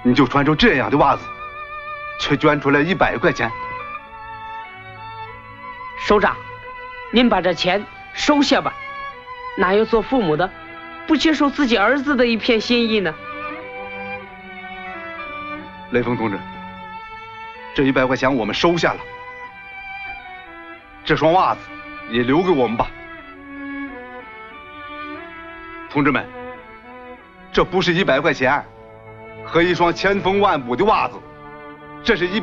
你就穿着这样的袜子，却捐出来100块钱。 首长，您把这钱收下吧。哪有做父母的不接受自己儿子的一片心意呢？ 雷锋同志，这100块钱我们收下了，这双袜子也留给我们吧。同志们，这不是100块钱和一双千锋万补的袜子，这是100